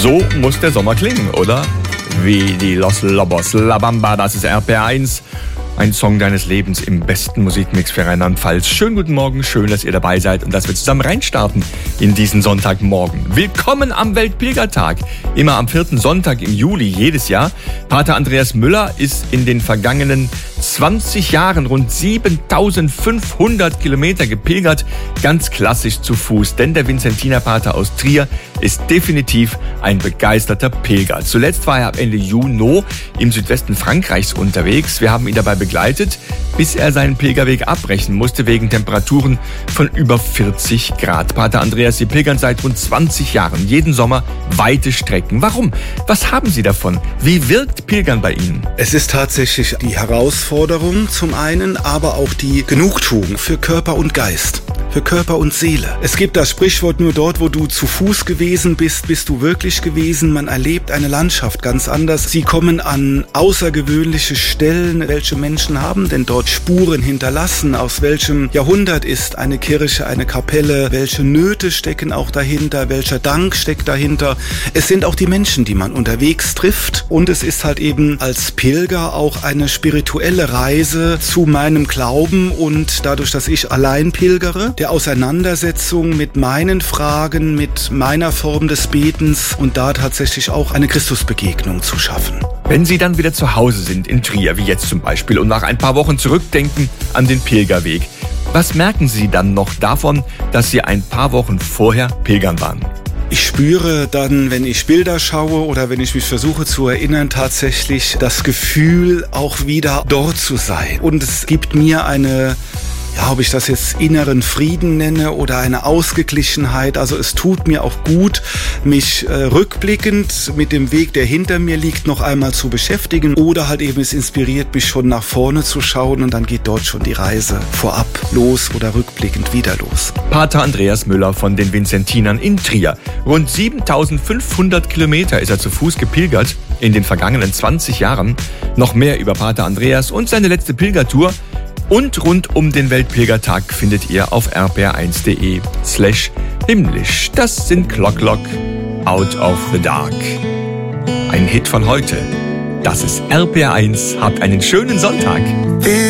So muss der Sommer klingen, oder? Wie die Los Lobos La Bamba, das ist RPR1. Ein Song deines Lebens im besten Musikmix für Rheinland-Pfalz. Schönen guten Morgen, schön, dass ihr dabei seid und dass wir zusammen reinstarten in diesen Sonntagmorgen. Willkommen am Weltpilgertag. Immer am 4. Sonntag im Juli jedes Jahr. Pater Andreas Müller ist in den vergangenen 20 Jahren rund 7500 Kilometer gepilgert, ganz klassisch zu Fuß, denn der Vinzentinerpater aus Trier ist definitiv ein begeisterter Pilger. Zuletzt war er ab Ende Juni im Südwesten Frankreichs unterwegs. Wir haben ihn dabei begleitet, bis er seinen Pilgerweg abbrechen musste wegen Temperaturen von über 40 Grad. Pater Andreas, Sie pilgern seit rund 20 Jahren, jeden Sommer weite Strecken. Warum? Was haben Sie davon? Wie wirkt Pilgern bei Ihnen? Es ist tatsächlich die Herausforderung zum einen, aber auch die Genugtuung für Körper und Geist. Für Körper und Seele. Es gibt das Sprichwort, nur dort, wo du zu Fuß gewesen bist, bist du wirklich gewesen. Man erlebt eine Landschaft ganz anders. Sie kommen an außergewöhnliche Stellen, welche Menschen haben denn dort Spuren hinterlassen. Aus welchem Jahrhundert ist eine Kirche, eine Kapelle? Welche Nöte stecken auch dahinter? Welcher Dank steckt dahinter? Es sind auch die Menschen, die man unterwegs trifft. Und es ist halt eben als Pilger auch eine spirituelle Reise zu meinem Glauben. Und dadurch, dass ich allein pilgere, der Auseinandersetzung mit meinen Fragen, mit meiner Form des Betens und da tatsächlich auch eine Christusbegegnung zu schaffen. Wenn Sie dann wieder zu Hause sind, in Trier, wie jetzt zum Beispiel, und nach ein paar Wochen zurückdenken an den Pilgerweg, was merken Sie dann noch davon, dass Sie ein paar Wochen vorher pilgern waren? Ich spüre dann, wenn ich Bilder schaue oder wenn ich mich versuche zu erinnern, tatsächlich das Gefühl, auch wieder dort zu sein. Und es gibt mir eine, ob ich das jetzt inneren Frieden nenne oder eine Ausgeglichenheit. Also es tut mir auch gut, mich rückblickend mit dem Weg, der hinter mir liegt, noch einmal zu beschäftigen. Oder halt eben, es inspiriert mich schon nach vorne zu schauen und dann geht dort schon die Reise vorab los oder rückblickend wieder los. Pater Andreas Müller von den Vinzentinern in Trier. Rund 7500 Kilometer ist er zu Fuß gepilgert in den vergangenen 20 Jahren. Noch mehr über Pater Andreas und seine letzte Pilgertour und rund um den Weltpilgertag findet ihr auf rpr1.de/himmlisch. Das sind Clock Lock, Out of the Dark. Ein Hit von heute. Das ist RPR1. Habt einen schönen Sonntag.